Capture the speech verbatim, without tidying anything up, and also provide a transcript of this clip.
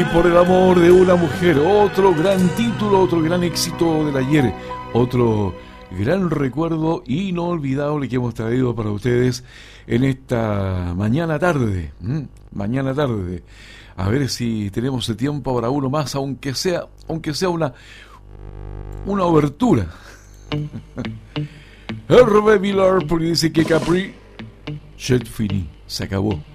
Por el amor de una mujer, otro gran título, otro gran éxito del ayer, otro gran recuerdo inolvidable que hemos traído para ustedes en esta mañana tarde, ¿m? mañana tarde. A ver si tenemos el tiempo para uno más, aunque sea, aunque sea una, una obertura. Hervé Villard, porque dice que Capri, c'est fini, se acabó.